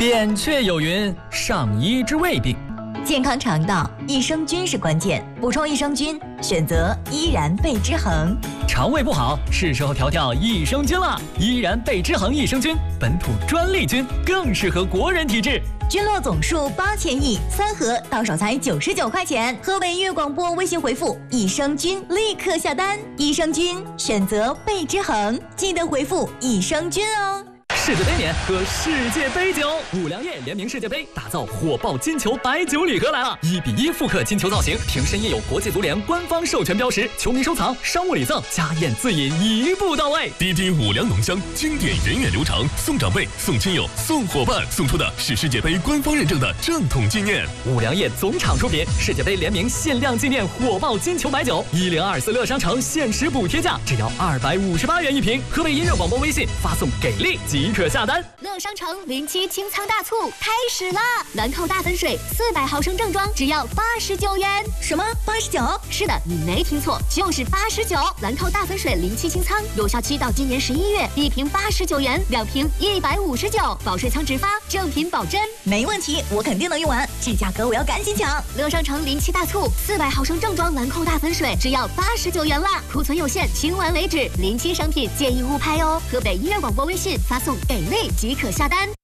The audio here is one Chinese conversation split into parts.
扁鹊有云：上医之未病。 健康肠道，益生菌是关键。补充益生菌，选择依然贝之恒。 肠胃不好，是时候调调益生菌了。依然贝之恒益生菌，本土专利菌，更适合国人体质。 菌落总数8000亿，3盒到手才99块钱。河北音乐广播微信回复“益生菌”立刻下单。益生菌选择贝之恒，记得回复“益生菌”哦。 世界杯年喝世界杯酒，五粮液联名世界杯，打造火爆金球白酒礼盒来了！1:1复刻金球造型，瓶身印有国际足联官方授权标识，球迷收藏、商务礼赠、家宴自饮一步到位。 滴滴五粮浓香，经典源远流长，送长辈、送亲友、送伙伴，送出的是世界杯官方认证的正统纪念。 五粮液总厂出品，世界杯联名限量纪念火爆金球白酒，1024乐商城限时补贴价，只要258元一瓶。河北音乐广播微信发送给力即可下单。 乐商城07清仓大促开始啦！兰蔻大粉水400毫升正装只要89元。 什么89？ 是的，你没听错，就是89。兰蔻大粉水07清仓，有效期到今年11月，一瓶89元，2瓶159，保水仓直发，正品保真。 没问题，我肯定能用完，这价格我要赶紧抢。 乐商城07大促，400毫升正装兰蔻大粉水只要89元啦，库存有限，清完为止。07商品建议勿拍哦。河北音乐广播微信发送给力即可下单。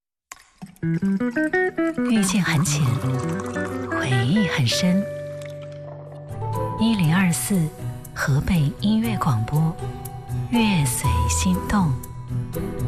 遇见很浅，回忆很深。1024河北音乐广播，乐随心动。